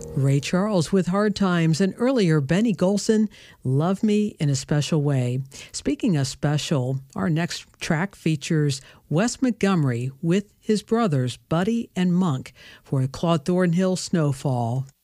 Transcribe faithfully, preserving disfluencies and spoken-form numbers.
Ray Charles with Hard Times, and earlier Benny Golson, Love Me in a Special Way. Speaking of special, our next track features Wes Montgomery with his brothers Buddy and Monk for Claude Thornhill Snowfall.